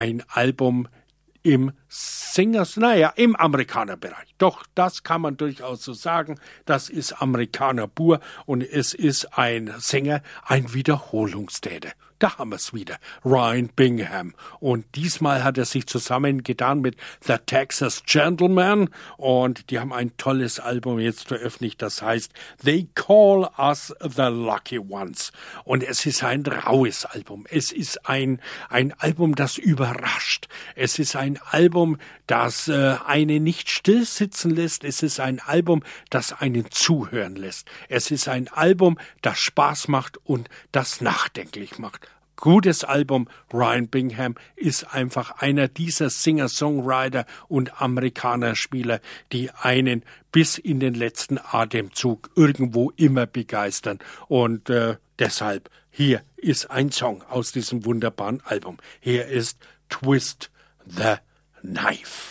ein Album im im Amerikanerbereich. Doch, das kann man durchaus so sagen. Das ist Amerikaner pur und es ist ein Sänger, ein Wiederholungstäter. Da haben wir es wieder, Ryan Bingham. Und diesmal hat er sich zusammengetan mit The Texas Gentleman und die haben ein tolles Album jetzt veröffentlicht, das heißt They Call Us the Lucky Ones. Und es ist ein raues Album. Es ist ein Album, das überrascht. Es ist ein Album, das einen nicht still sitzen lässt. Es ist ein Album, das einen zuhören lässt. Es ist ein Album, das Spaß macht und das nachdenklich macht. Gutes Album. Ryan Bingham ist einfach einer dieser Singer-Songwriter und Amerikanerspieler, die einen bis in den letzten Atemzug irgendwo immer begeistern. Und deshalb, hier ist ein Song aus diesem wunderbaren Album. Hier ist Twist the Knife.